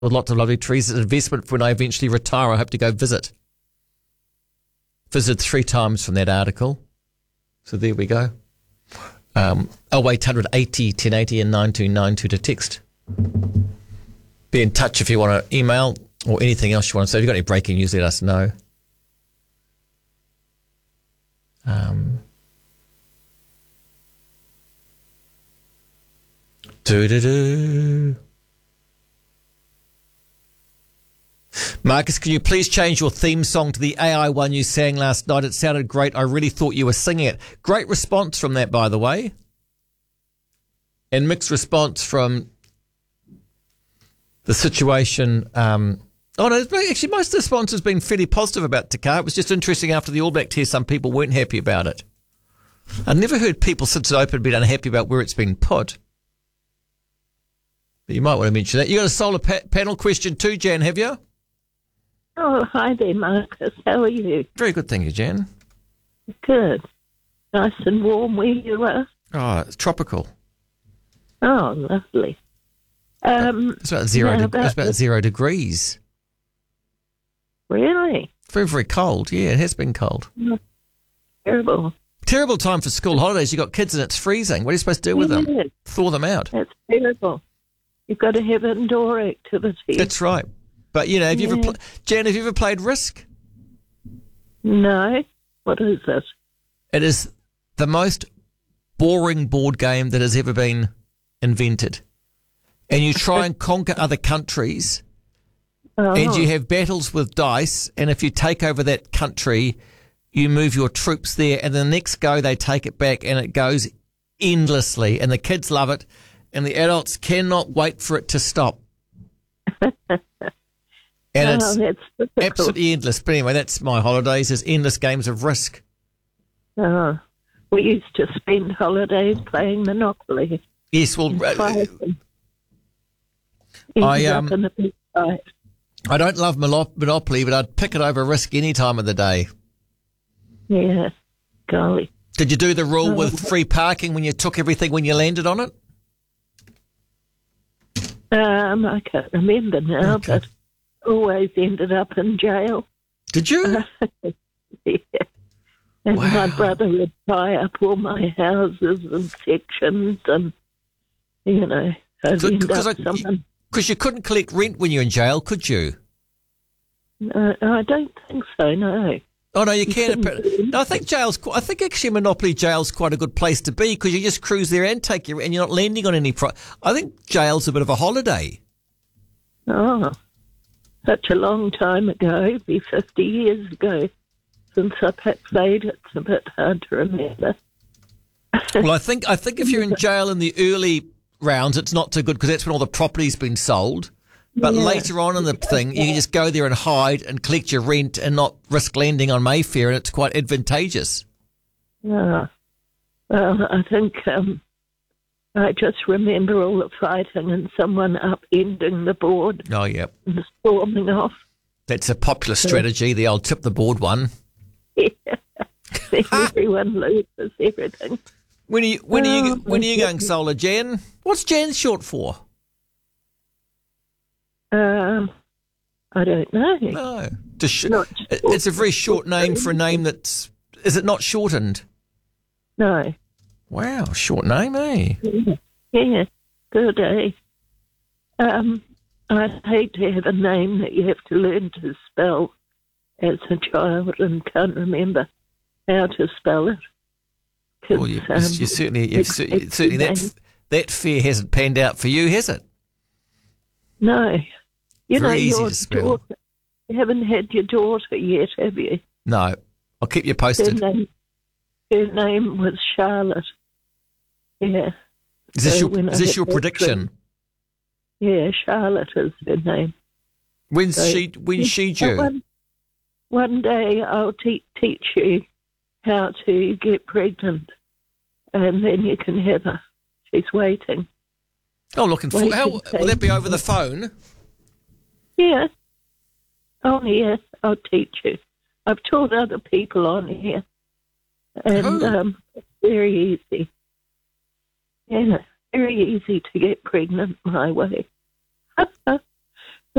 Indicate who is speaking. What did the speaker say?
Speaker 1: with lots of lovely trees. It's an investment for when I eventually retire. I hope to go visit. Visited 3 times from that article. So there we go. 0800 80 1080 and 9292 to text. Be in touch if you want to email or anything else you want to say. If you've got any breaking news, let us know. Marcus, can you please change your theme song to the AI one you sang last night? It sounded great. I really thought you were singing it. Great response from that, by the way. And mixed response from the situation. Oh, no, actually, most of the response has been fairly positive about Te Kā. It was just interesting after the All Black test, some people weren't happy about it. I've never heard people since it opened been unhappy about where it's been put. But you might want to mention that. You got a solar panel question too, Jan, have you?
Speaker 2: Oh, hi there, Marcus. How are you?
Speaker 1: Very good, thank you, Jan.
Speaker 2: Good. Nice and warm where you are?
Speaker 1: Oh, it's tropical.
Speaker 2: Oh, lovely.
Speaker 1: It's about 0 degrees.
Speaker 2: Really?
Speaker 1: Very, very cold. Yeah, it has been cold.
Speaker 2: Oh, terrible.
Speaker 1: Terrible time for school holidays. You've got kids and it's freezing. What are you supposed to do with them? Thaw them out.
Speaker 2: That's terrible. You've got to have indoor activities.
Speaker 1: That's right. But, you know, have you ever Jan, have you ever played Risk?
Speaker 2: No. What is it?
Speaker 1: It is the most boring board game that has ever been invented. And you try and conquer other countries, and you have battles with dice, and if you take over that country, you move your troops there, and the next go they take it back, and it goes endlessly, and the kids love it, and the adults cannot wait for it to stop. And it's absolutely endless. But anyway, that's my holidays, is endless games of Risk.
Speaker 2: Oh, we used to spend holidays playing Monopoly.
Speaker 1: Yes, well, I don't love Monopoly, but I'd pick it over Risk any time of the day.
Speaker 2: Yeah, golly.
Speaker 1: Did you do the rule with free parking when you took everything when you landed on it?
Speaker 2: I can't remember now, but always ended up in jail.
Speaker 1: Did you?
Speaker 2: Yeah. And my brother would tie up all my houses and sections and, you know, I'd end up someone...
Speaker 1: Because you couldn't collect rent when you're in jail, could you?
Speaker 2: I don't think so, no.
Speaker 1: Oh, no, you can. No, I think actually Monopoly jail's quite a good place to be because you just cruise there and take your, and you're not landing on any I think jail's a bit of a holiday.
Speaker 2: Oh, such a long time ago, it'd be 50 years ago since I played. It's a bit hard to remember.
Speaker 1: Well, I think if you're in jail in the early rounds, it's not too good because that's when all the property's been sold. But later on in the thing, you can just go there and hide and collect your rent and not risk landing on Mayfair, and it's quite advantageous.
Speaker 2: Yeah. Well, I think I just remember all the fighting and someone upending the board.
Speaker 1: Oh, yeah.
Speaker 2: And storming off.
Speaker 1: That's a popular strategy, the old tip the board one.
Speaker 2: Yeah. Everyone loses everything.
Speaker 1: When are you going solar, Jan? What's Jan short for?
Speaker 2: I don't know.
Speaker 1: No. It's a very short name for a name that's... Is it not shortened?
Speaker 2: No.
Speaker 1: Wow, short name, eh?
Speaker 2: Yeah, good, eh? I'd hate to have a name that you have to learn to spell as a child and can't remember how to spell it.
Speaker 1: Well, certainly that fear hasn't panned out for you, has it?
Speaker 2: No. You
Speaker 1: Very easy
Speaker 2: your
Speaker 1: to spell.
Speaker 2: daughter, you haven't had your daughter yet, have you?
Speaker 1: No. I'll keep you posted.
Speaker 2: Her name was Charlotte. Yeah.
Speaker 1: Is this your prediction?
Speaker 2: Yeah, Charlotte is her name.
Speaker 1: When's she due?
Speaker 2: One day I'll teach you how to get pregnant, and then you can have her. She's waiting.
Speaker 1: Oh, looking forward. Will that be over the phone?
Speaker 2: Yeah. Oh, yes, I'll teach you. I've taught other people on here, and it's very easy. Yeah, very easy to get pregnant my way.